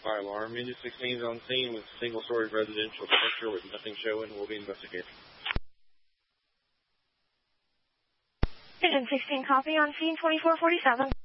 fire alarm. Engine 16 is on scene with single-story residential structure with nothing showing. Will be investigated. Engine 16, copy on scene 2447.